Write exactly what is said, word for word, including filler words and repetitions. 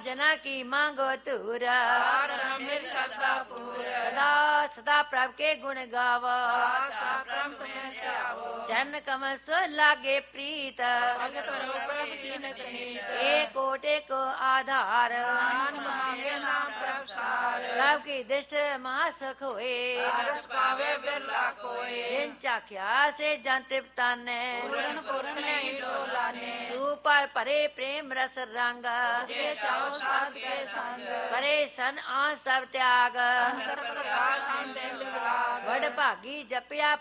जना की मांगो तूर मिर श्रद्धा पूर सदा सदा प्रभ के गुण गावो क्रम तुम्हें त्यागो जन कम सो लागे प्रीत भगत रो प्रभ कीन नीत एक कोटे को आधार नानक मांगे नाम प्रभ सार प्रभ की दृष्टि महासुख हुए रस पावे बिरला कोय जिन चाख्या से जन तृप्ताने पूरन पूरन ही डोलाने सुपर परे प्रेम रस रंग जे चाहो साथ के संग परे सन आ सब त्याग अंतर प्रकाश हम दिल विराग बड़ भागी जपिया